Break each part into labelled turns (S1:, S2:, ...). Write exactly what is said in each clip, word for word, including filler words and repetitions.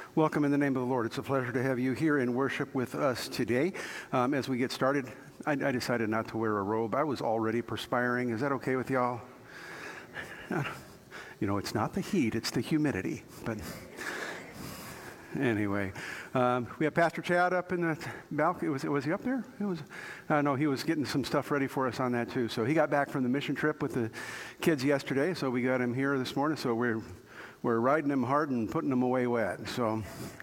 S1: Welcome in the name of the Lord. It's a pleasure to have you here in worship with us today. Um, as we get started, I, I decided not to wear a robe. I was already perspiring. Is that okay with y'all? You know, it's not the heat, it's the humidity. But anyway, um, we have Pastor Chad up in the balcony. Was, was he up there? It was. Uh, no, he was getting some stuff ready for us on that too. So he got back from the mission trip with the kids yesterday, so we got him here this morning. So we're we're riding him hard and putting him away wet. So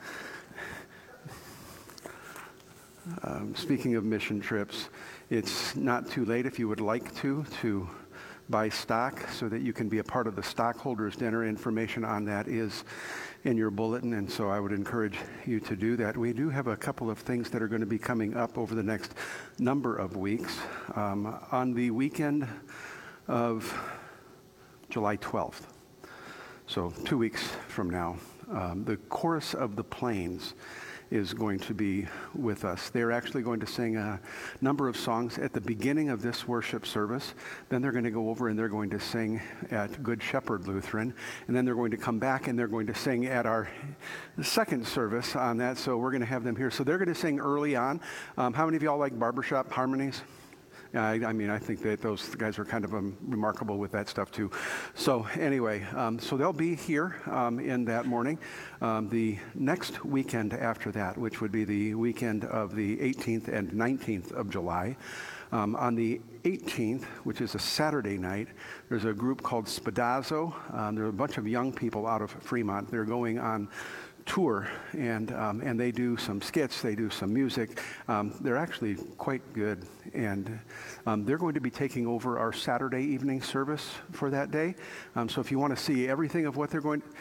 S1: um, speaking of mission trips, it's not too late if you would like to to buy stock so that you can be a part of the stockholders dinner. Information on that is in your bulletin, and so I would encourage you to do that. We do have a couple of things that are going to be coming up over the next number of weeks. Um, on the weekend of July twelfth, so two weeks from now, um, the Chorus of the Plains is going to be with us. They're actually going to sing a number of songs at the beginning of this worship service. Then they're going to go over and they're going to sing at Good Shepherd Lutheran. And then they're going to come back and they're going to sing at our second service on that. So we're going to have them here. So they're going to sing early on. Um, how many of y'all like barbershop harmonies? I, I mean, I think that those guys are kind of um, remarkable with that stuff too. So anyway, um, so they'll be here um, in that morning. Um, the next weekend after that, which would be the weekend of the eighteenth and nineteenth of July, um, on the eighteenth, which is a Saturday night, there's a group called Spedazzo. Um, there are a bunch of young people out of Fremont. They're going on tour, and um, and they do some skits, they do some music. Um, they're actually quite good, and um, they're going to be taking over our Saturday evening service for that day. Um, so if you want to see everything of what they're going to,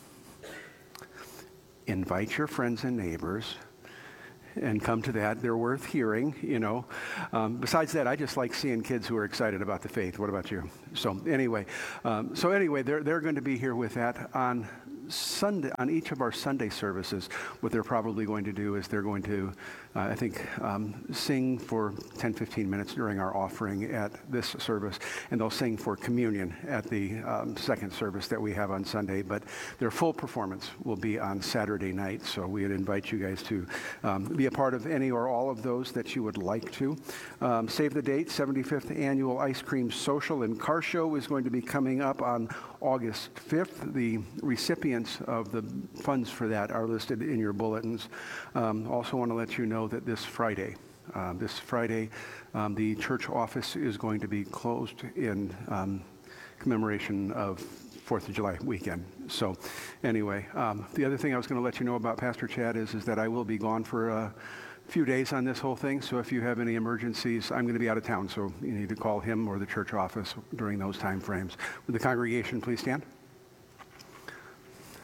S1: invite your friends and neighbors and come to that. They're worth hearing, you know. Um, besides that, I just like seeing kids who are excited about the faith. What about you? So anyway, um, so anyway, they're they're going to be here with that on Sunday, on each of our Sunday services. What they're probably going to do is they're going to, uh, I think, um, sing for ten, fifteen minutes during our offering at this service, and they'll sing for communion at the um, second service that we have on Sunday. But their full performance will be on Saturday night, so we would invite you guys to um, be a part of any or all of those that you would like to. Um, save the date, seventy-fifth Annual Ice Cream Social and Car Show is going to be coming up on August fifth. The recipients of the funds for that are listed in your bulletins. Um, also want to let you know that this Friday, uh, this Friday, um, the church office is going to be closed in um, commemoration of fourth of July weekend. So anyway, um, the other thing I was going to let you know about Pastor Chad is, is that I will be gone for a few days on this whole thing. So if you have any emergencies, I'm going to be out of town. So you need to call him or the church office during those time frames. Would the congregation please stand?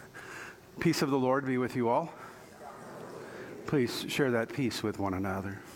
S1: Peace of the Lord be with you all. Please share that peace with one another.